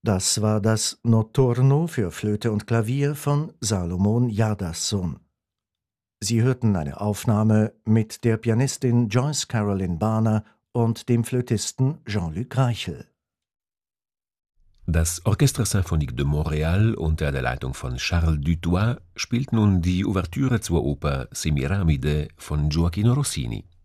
Das war das Notturno für Flöte und Klavier von Salomon Jadassohn. Sie hörten eine Aufnahme mit der Pianistin Joyce Carolyn Barner und dem Flötisten Jean-Luc Reichel. Das Orchestre Symphonique de Montréal unter der Leitung von Charles Dutoit spielt nun die Ouvertüre zur Oper Semiramide von Gioachino Rossini.